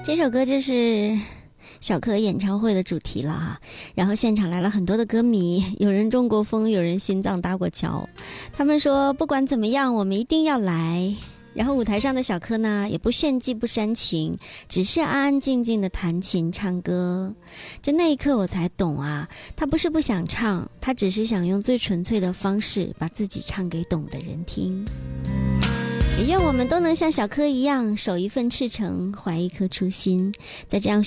这首歌就是小柯演唱会的主题了哈，然后现场来了很多的歌迷，有人中过风，有人心脏搭过桥，他们说不管怎么样我们一定要来。然后舞台上的小柯呢，也不炫技不煽情，只是安安静静的弹琴唱歌。就那一刻我才懂啊，他不是不想唱，他只是想用最纯粹的方式把自己唱给懂的人听。也愿我们都能像小柯一样，守一份赤诚，怀一颗初心，在这样